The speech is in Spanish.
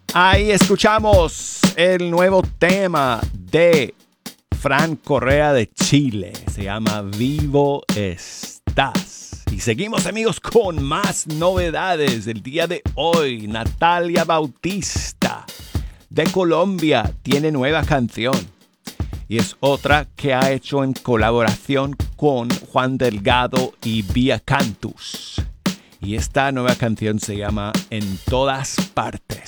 Ahí escuchamos el nuevo tema de Fran Correa de Chile. Se llama Vivo Estás. Y seguimos, amigos, con más novedades. El día de hoy, Natalia Bautista de Colombia tiene nueva canción. Y es otra que ha hecho en colaboración con Juan Delgado y Vía Cantus. Y esta nueva canción se llama En Todas Partes.